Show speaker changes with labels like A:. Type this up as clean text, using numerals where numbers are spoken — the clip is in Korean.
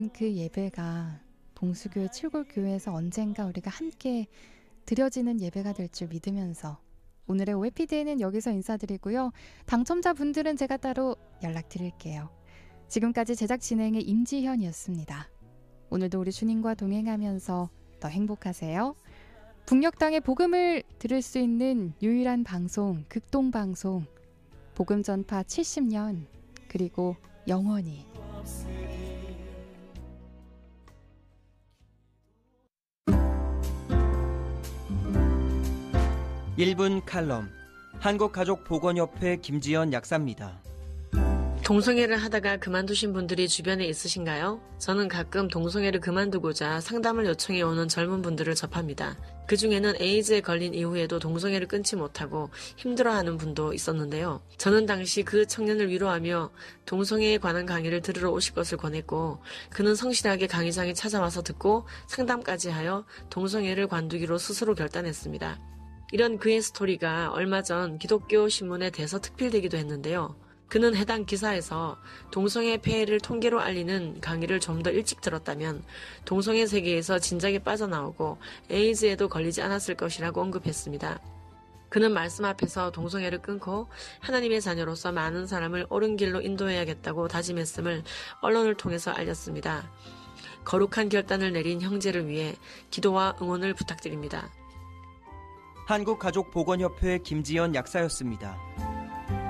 A: 그 예배가 봉수교회 칠골교회에서 언젠가 우리가 함께 드려지는 예배가 될 줄 믿으면서 오늘의 OFPD에는 여기서 인사드리고요. 당첨자분들은 제가 따로 연락드릴게요. 지금까지 제작 진행의 임지현이었습니다. 오늘도 우리 주님과 동행하면서 더 행복하세요. 북녘땅의 복음을 들을 수 있는 유일한 방송, 극동방송, 복음전파 70년, 그리고 영원히.
B: (1분) 칼럼 한국가족보건협회 김지연 약사입니다.
C: 동성애를 하다가 그만두신 분들이 주변에 있으신가요? 저는 가끔 동성애를 그만두고자 상담을 요청해 오는 젊은 분들을 접합니다. 그 중에는 에이즈에 걸린 이후에도 동성애를 끊지 못하고 힘들어하는 분도 있었는데요. 저는 당시 그 청년을 위로하며 동성애에 관한 강의를 들으러 오실 것을 권했고, 그는 성실하게 강의장에 찾아와서 듣고 상담까지 하여 동성애를 관두기로 스스로 결단했습니다. 이런 그의 스토리가 얼마 전 기독교 신문에 대서특필되기도 했는데요. 그는 해당 기사에서 동성애 폐해를 통계로 알리는 강의를 좀 더 일찍 들었다면 동성애 세계에서 진작에 빠져나오고 에이즈에도 걸리지 않았을 것이라고 언급했습니다. 그는 말씀 앞에서 동성애를 끊고 하나님의 자녀로서 많은 사람을 옳은 길로 인도해야겠다고 다짐했음을 언론을 통해서 알렸습니다. 거룩한 결단을 내린 형제를 위해 기도와 응원을 부탁드립니다.
B: 한국가족보건협회 김지연 약사였습니다.